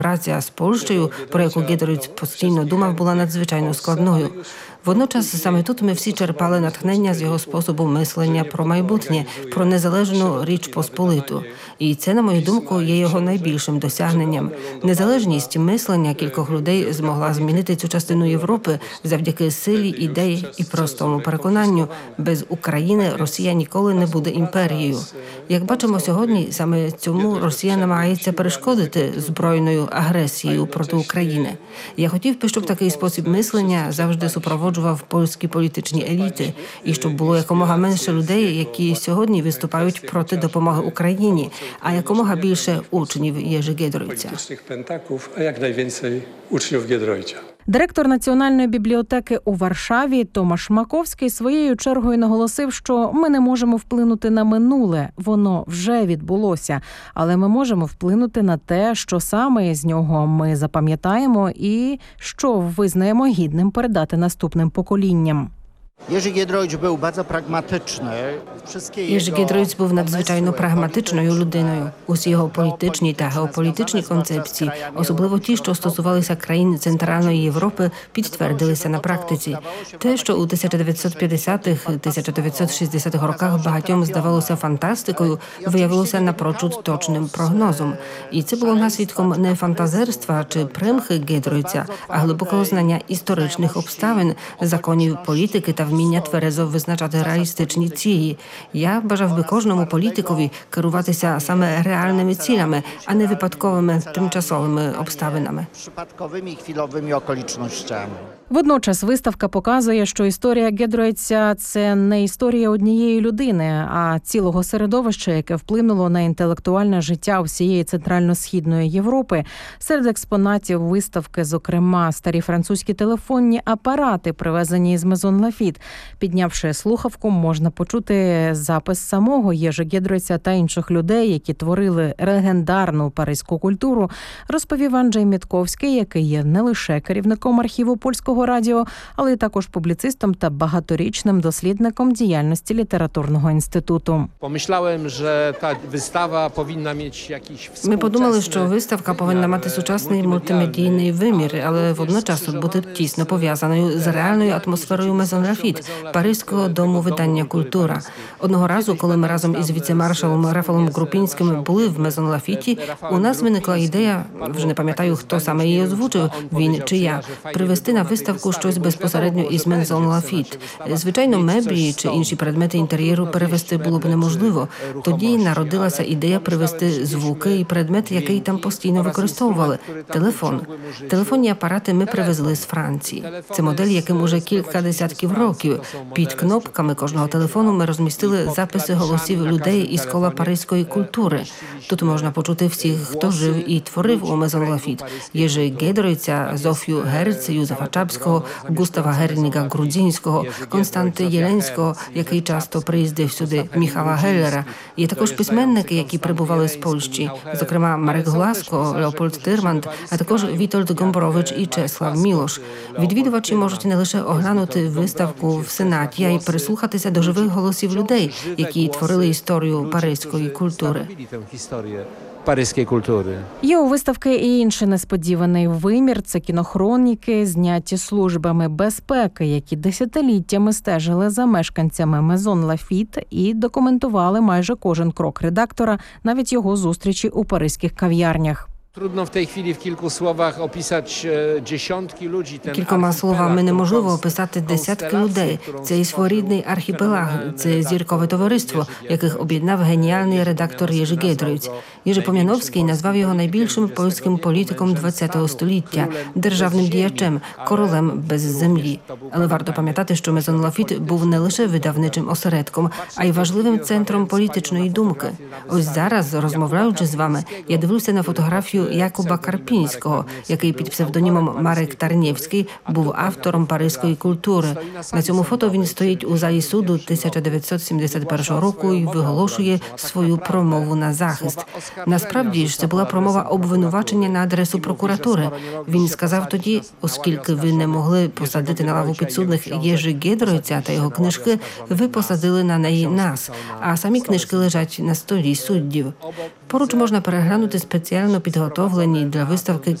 Співпраця з Польщею, про яку Гідройц постійно думав, була надзвичайно складною. Водночас саме тут ми всі черпали натхнення з його способу мислення про майбутнє, про незалежну Річ Посполиту. І це, на мою думку, є його найбільшим досягненням. Незалежність мислення кількох людей змогла змінити цю частину Європи завдяки силі ідей і простому переконанню. Без України Росія ніколи не буде імперією. Як бачимо сьогодні, саме цьому Росія намагається перешкодити збройною агресією проти України. Я хотів би, щоб такий спосіб мислення завжди супроводжував польські політичні еліти, і щоб було якомога менше людей, які сьогодні виступають проти допомоги Україні, а якомога більше учнів Єжи Гідройця. Директор Національної бібліотеки у Варшаві Томаш Маковський своєю чергою наголосив, що ми не можемо вплинути на минуле, воно вже відбулося, але ми можемо вплинути на те, що саме з нього ми запам'ятаємо і що визнаємо гідним передати наступним поколінням. Jerzy Giedroyć był bardzo pragmatyczny. Єжи Гідройц був надзвичайно прагматичною людиною. Усі його політичні та геополітичні концепції, особливо ті, що стосувалися країн Центральної Європи, підтвердилися на практиці. Те, що у 1950-1960-х роках багатьом здавалося фантастикою, виявилося напрочуд точним прогнозом. І це було наслідком не фантазерства чи примхи Гідройця, а глибокого знання історичних обставин, законів політики та вміння тверезо визначати реалістичні цілі. Я бажав би кожному політикові керуватися саме реальними цілями, а не випадковими тимчасовими обставинами. Водночас виставка показує, що історія Гідройця – це не історія однієї людини, а цілого середовища, яке вплинуло на інтелектуальне життя всієї Центрально-Східної Європи. Серед експонатів виставки, зокрема, старі французькі телефонні апарати, привезені із Мезон Лафіт. Піднявши слухавку, можна почути запис самого Єжи Гідройця та інших людей, які творили легендарну паризьку культуру, розповів Анджей Мітковський, який є не лише керівником архіву Польського радіо, але й також публіцистом та багаторічним дослідником діяльності літературного інституту. Ми подумали, що виставка повинна мати сучасний мультимедійний вимір, але водночас бути тісно пов'язаною з реальною атмосферою Мезон Лафіт, Паризького дому видання «Культура». Одного разу, коли ми разом із віце-маршалом Рафалом Групінським були в Мезон Лафіті, у нас виникла ідея, вже не пам'ятаю, хто саме її озвучив, він чи я, привезти на виставку щось безпосередньо із Мезон Лафіт. Звичайно, меблі чи інші предмети інтер'єру перевезти було б неможливо. Тоді народилася ідея привезти звуки і предмет, який там постійно використовували – телефон. Телефонні апарати ми привезли з Франції. Це модель, яким уже кілька десятків років. Під кнопками кожного телефону ми розмістили записи голосів людей із кола паризької культури. Тут можна почути всіх, хто жив і творив у Мезон Лафіт. Єжи Гідройця, Зофію Герц, Юзефа Чапського, Густава Герніга Грудзінського, Константи Єленського, який часто приїздив сюди, Міхала Геллера. Є також письменники, які прибували з Польщі, зокрема Марек Гласко, Леопольд Тирманд, а також Вітольд Гомбрович і Чеслав Мілош. Відвідувачі можуть не лише оглянути виставку в Сенаті, а й прислухатися до живих голосів людей, які творили історію паризької культури. Є у виставки і інший несподіваний вимір – це кінохроніки, зняті службами безпеки, які десятиліттями стежили за мешканцями Мезон Лафіт і документували майже кожен крок редактора, навіть його зустрічі у паризьких кав'ярнях. Trudno w tej chwili w kilku słowach opisać dziesiątki ludzi. Кількома словами неможливо описати десятки людей. Це і своєрідний архіпелаг, це зіркове товариство, яких об'єднав геніальний редактор Єжи Гідройц. Єжи Пом'яновський назвав його найбільшим польським політиком ХХ століття, державним діячем, королем без землі. Але варто пам'ятати, що Мезон Лафіт був не лише видавничим осередком, а й важливим центром політичної думки. Ось зараз, розмовляючи з вами, я дивлюся на фотографію Якуба Карпінського, який під псевдонімом Марек Тарнєвський був автором паризької культури. На цьому фото він стоїть у залі суду 1971 року і виголошує свою промову на захист. Насправді ж це була промова обвинувачення на адресу прокуратури. Він сказав тоді, оскільки ви не могли посадити на лаву підсудних Єжи Гідройця та його книжки, ви посадили на неї нас, а самі книжки лежать на столі суддів. Поруч можна переглянути спеціально підготовлений підготовлені для виставки